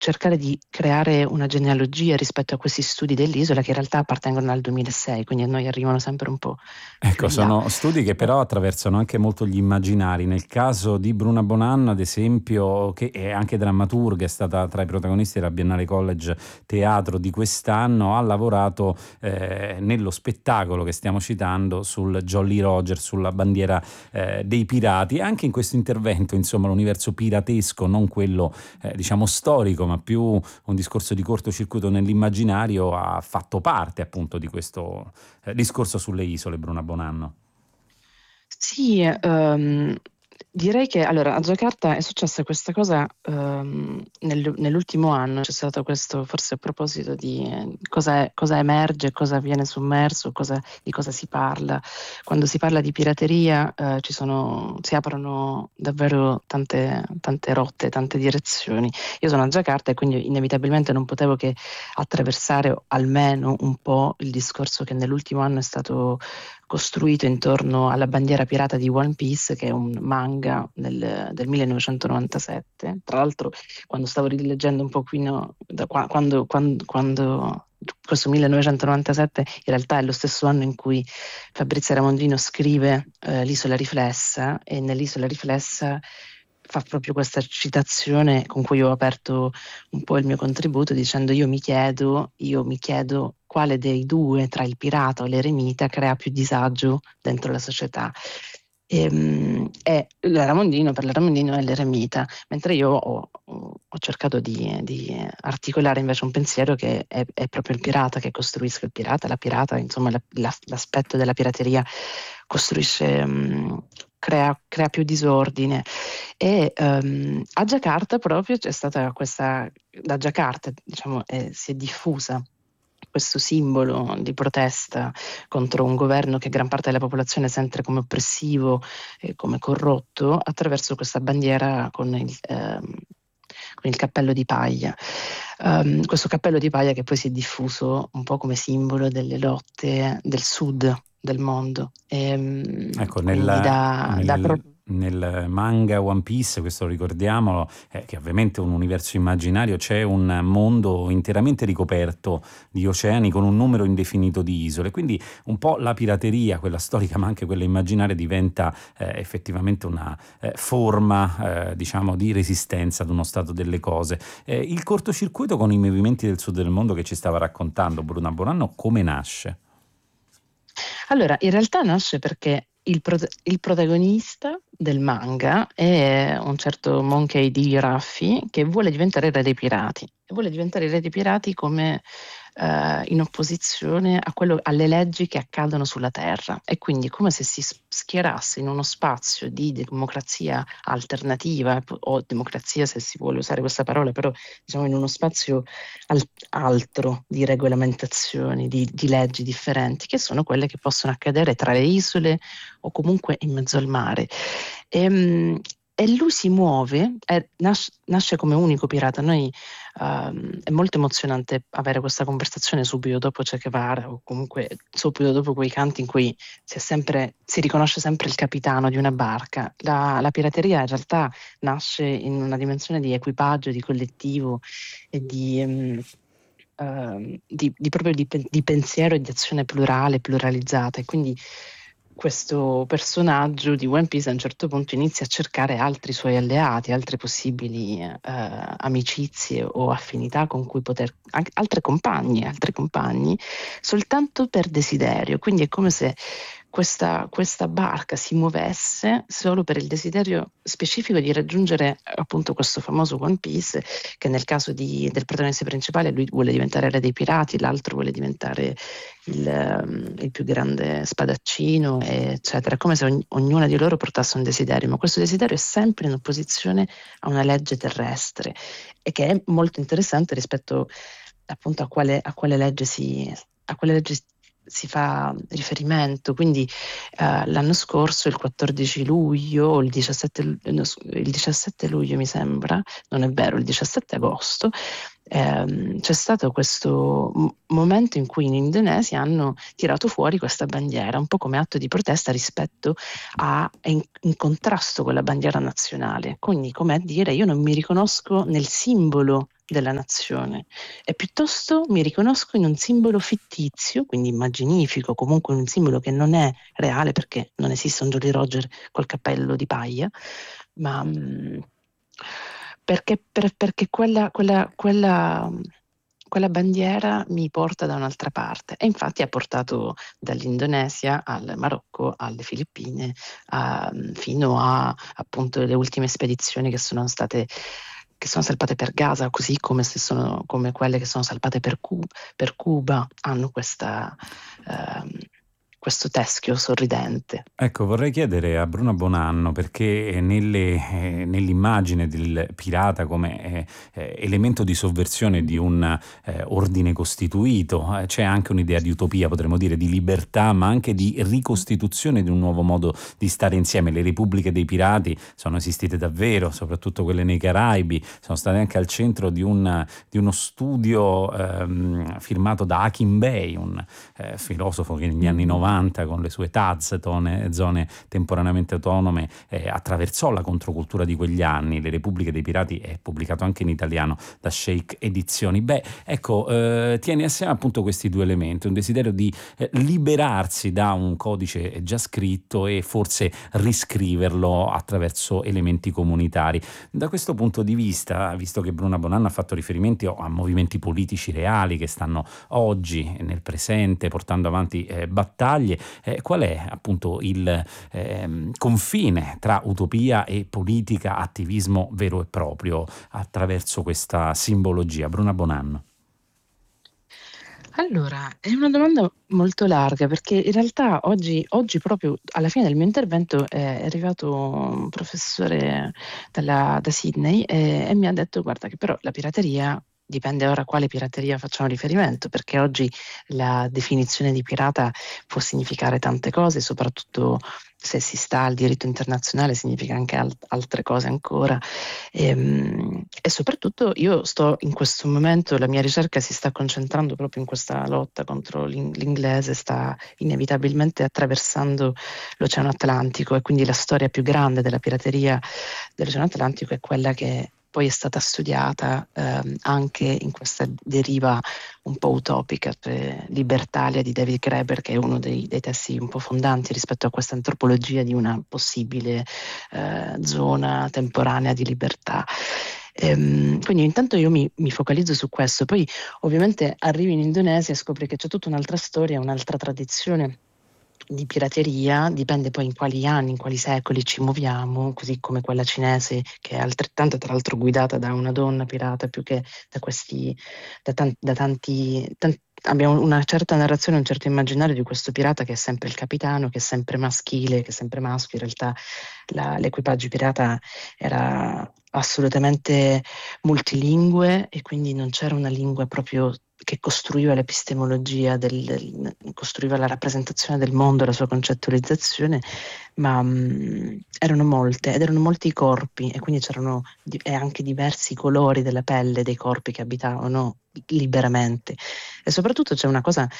cercare di creare una genealogia rispetto a questi studi dell'isola che in realtà appartengono al 2006, quindi a noi arrivano sempre un po' più Ecco, in là. sono studi che però attraversano anche molto gli immaginari. Nel caso di Bruna Bonanno, ad esempio, che è anche drammaturga, è stata tra i protagonisti della Biennale College Teatro di quest'anno, ha lavorato nello spettacolo che stiamo citando sul Jolly Roger, sulla bandiera dei pirati. E anche in questo intervento, insomma, l'universo piratesco, non quello diciamo storico, ma più un discorso di cortocircuito nell'immaginario, ha fatto parte appunto di questo discorso sulle isole, Bruna Bonanno. Sì, direi che allora a Giacarta è successa questa cosa nell'ultimo anno, c'è stato questo, forse a proposito di cosa emerge, cosa viene sommerso, di cosa si parla. Quando si parla di pirateria si aprono davvero tante rotte, tante direzioni. Io sono a Giacarta e quindi inevitabilmente non potevo che attraversare almeno un po' il discorso che nell'ultimo anno è stato costruito intorno alla bandiera pirata di One Piece, che è un manga del 1997. Tra l'altro, quando stavo rileggendo un pochino, quando questo 1997 in realtà è lo stesso anno in cui Fabrizio Ramondino scrive L'Isola Riflessa, e nell'Isola Riflessa fa proprio questa citazione con cui ho aperto un po' il mio contributo dicendo io mi chiedo quale dei due tra il pirata o l'eremita crea più disagio dentro la società. È Ramondino, per la Ramondino è l'eremita, mentre io ho cercato di articolare invece un pensiero che è proprio il pirata che costruisce il pirata, la pirata, insomma l'aspetto della pirateria costruisce, crea più disordine. E a Giacarta proprio c'è stata da Giacarta diciamo si è diffusa questo simbolo di protesta contro un governo che gran parte della popolazione sente come oppressivo e come corrotto attraverso questa bandiera con il cappello di paglia. Questo cappello di paglia che poi si è diffuso un po' come simbolo delle lotte del sud del mondo. Ecco, Quindi nel manga One Piece, questo ricordiamolo, che ovviamente è un universo immaginario, c'è un mondo interamente ricoperto di oceani con un numero indefinito di isole, quindi un po' la pirateria, quella storica ma anche quella immaginaria, diventa effettivamente una forma diciamo di resistenza ad uno stato delle cose. Il cortocircuito con i movimenti del sud del mondo che ci stava raccontando Bruna Bonanno, come nasce? Allora, in realtà nasce perché il protagonista del manga è un certo Monkey D. Raffi che vuole diventare re dei pirati. E vuole diventare re dei pirati come in opposizione alle leggi che accadono sulla Terra. E quindi come se si schierasse in uno spazio di democrazia alternativa, o democrazia se si vuole usare questa parola, però diciamo in uno spazio altro di regolamentazioni, di leggi differenti, che sono quelle che possono accadere tra le isole o comunque in mezzo al mare. E lui si muove, nasce come unico pirata. È molto emozionante avere questa conversazione subito dopo Che Guevara o comunque subito dopo quei canti in cui si riconosce sempre il capitano di una barca. La pirateria in realtà nasce in una dimensione di equipaggio, di collettivo e di pensiero e di azione plurale, pluralizzata. E quindi questo personaggio di One Piece a un certo punto inizia a cercare altri suoi alleati, altre possibili amicizie o affinità con cui anche altri compagni, soltanto per desiderio. Quindi è come se questa barca si muovesse solo per il desiderio specifico di raggiungere appunto questo famoso One Piece, che nel caso del protagonista principale lui vuole diventare re dei pirati, l'altro vuole diventare il più grande spadaccino, eccetera. È come se ognuna di loro portasse un desiderio, ma questo desiderio è sempre in opposizione a una legge terrestre, e che è molto interessante rispetto appunto a quale legge si fa riferimento. Quindi l'anno scorso, il 14 luglio, o il 17 luglio mi sembra, non è vero, il 17 agosto, c'è stato questo momento in cui in Indonesia hanno tirato fuori questa bandiera, un po' come atto di protesta rispetto in contrasto con la bandiera nazionale. Quindi, come a dire, io non mi riconosco nel simbolo della nazione e piuttosto mi riconosco in un simbolo fittizio, quindi immaginifico, comunque un simbolo che non è reale perché non esiste un Jolly Roger col cappello di paglia, ma perché quella bandiera mi porta da un'altra parte e infatti ha portato dall'Indonesia al Marocco alle Filippine fino a appunto le ultime spedizioni che sono salpate per Gaza, così come quelle che sono salpate per Cuba, hanno questo teschio sorridente. Ecco, vorrei chiedere a Bruna Bonanno, perché nell'immagine del pirata come elemento di sovversione di un ordine costituito, c'è anche un'idea di utopia, potremmo dire, di libertà, ma anche di ricostituzione di un nuovo modo di stare insieme. Le repubbliche dei pirati sono esistite davvero, soprattutto quelle nei Caraibi, sono state anche al centro di uno studio firmato da Hakim Bey, un filosofo che negli anni 90 con le sue TAZ, zone temporaneamente autonome, attraversò la controcultura di quegli anni. Le Repubbliche dei Pirati è pubblicato anche in italiano da Shake Edizioni. Ecco, tieni assieme appunto questi due elementi, un desiderio di liberarsi da un codice già scritto e forse riscriverlo attraverso elementi comunitari. Da questo punto di vista, visto che Bruna Bonanno ha fatto riferimenti a movimenti politici reali che stanno oggi nel presente portando avanti battaglie, qual è appunto il confine tra utopia e politica, attivismo vero e proprio attraverso questa simbologia? Bruna Bonanno. Allora, è una domanda molto larga perché in realtà oggi proprio alla fine del mio intervento è arrivato un professore da Sydney e mi ha detto guarda che però la pirateria dipende ora a quale pirateria facciamo riferimento, perché oggi la definizione di pirata può significare tante cose, soprattutto se si sta al diritto internazionale significa anche altre cose ancora. E soprattutto io sto in questo momento, la mia ricerca si sta concentrando proprio in questa lotta contro l'inglese, sta inevitabilmente attraversando l'Oceano Atlantico e quindi la storia più grande della pirateria dell'Oceano Atlantico è quella che poi è stata studiata anche in questa deriva un po' utopica, cioè Libertalia di David Graeber, che è uno dei testi un po' fondanti rispetto a questa antropologia di una possibile zona temporanea di libertà. Quindi intanto io mi focalizzo su questo, poi ovviamente arrivi in Indonesia e scopri che c'è tutta un'altra storia, un'altra tradizione di pirateria, dipende poi in quali anni, in quali secoli ci muoviamo, così come quella cinese che è altrettanto tra l'altro guidata da una donna pirata più che da tanti abbiamo una certa narrazione, un certo immaginario di questo pirata che è sempre il capitano, che è sempre maschile, che è sempre maschio. In realtà l'equipaggio pirata era assolutamente multilingue e quindi non c'era una lingua proprio che costruiva l'epistemologia, costruiva la rappresentazione del mondo, la sua concettualizzazione, ma erano molte ed erano molti i corpi e quindi c'erano e anche diversi colori della pelle dei corpi che abitavano liberamente. E soprattutto c'è una cosa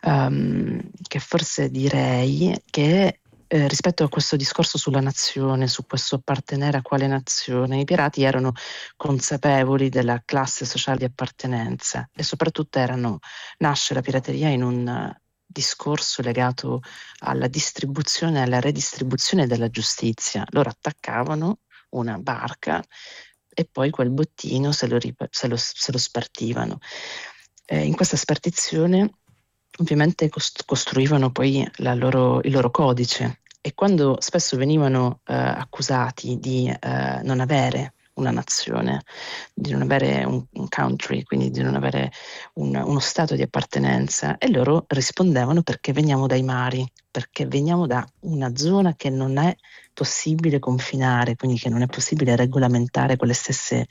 che forse direi che rispetto a questo discorso sulla nazione, su questo appartenere a quale nazione, i pirati erano consapevoli della classe sociale di appartenenza e soprattutto nasce la pirateria in un discorso legato alla distribuzione e alla redistribuzione della giustizia. Loro attaccavano una barca e poi quel bottino se lo spartivano. In questa spartizione ovviamente costruivano poi il loro codice e quando spesso venivano accusati di non avere una nazione, di non avere un country, quindi di non avere uno stato di appartenenza, e loro rispondevano perché veniamo dai mari, perché veniamo da una zona che non è possibile confinare, quindi che non è possibile regolamentare con le stesse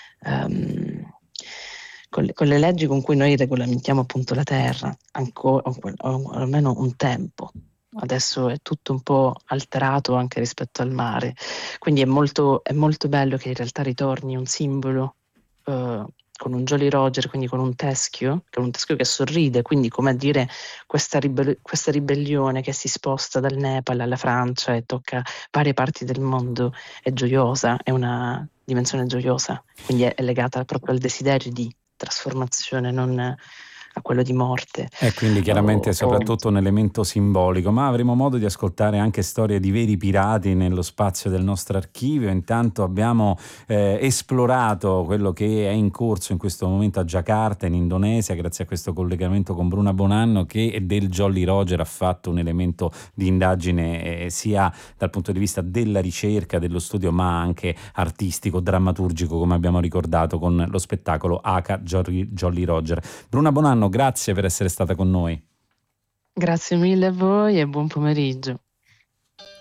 con le leggi con cui noi regolamentiamo appunto la terra, o almeno un tempo. Adesso è tutto un po' alterato anche rispetto al mare, quindi è molto bello che in realtà ritorni un simbolo con un Jolly Roger, quindi con un teschio, che sorride, quindi come a dire questa ribellione che si sposta dal Nepal alla Francia e tocca varie parti del mondo, è gioiosa, è una dimensione gioiosa, quindi è legata proprio al desiderio di trasformazione, non a quello di morte. E quindi chiaramente O soprattutto un elemento simbolico, ma avremo modo di ascoltare anche storie di veri pirati nello spazio del nostro archivio. Intanto abbiamo esplorato quello che è in corso in questo momento a Giacarta, in Indonesia, grazie a questo collegamento con Bruna Bonanno, che del Jolly Roger ha fatto un elemento di indagine sia dal punto di vista della ricerca, dello studio, ma anche artistico, drammaturgico, come abbiamo ricordato con lo spettacolo H. Jolly Roger. Bruna Bonanno, grazie per essere stata con noi. grazie mille a voi e buon pomeriggio.